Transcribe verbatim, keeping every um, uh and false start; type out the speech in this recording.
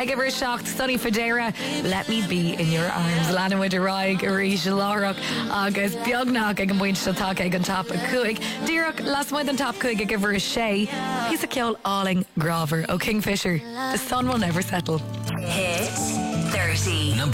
give her a shock. Sonny Federa, Let Me Be in Your Arms. Lana with a raig, Arisha Lárach, agus Beagnach ag an buint take ag an top a cuig. Dírach, las muid an top cuig ag give her a shay. Piece of kill alling graver. O Kingfisher, the sun will never settle. Hit thirty. Number